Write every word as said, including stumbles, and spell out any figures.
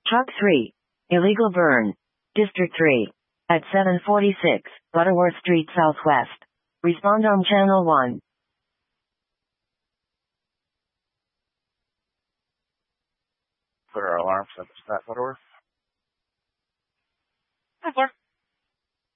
Truck three. Illegal burn. District three. At seven forty-six, Butterworth Street Southwest. Respond on Channel one. Put our alarm set to Butterworth. Hi, Fleur.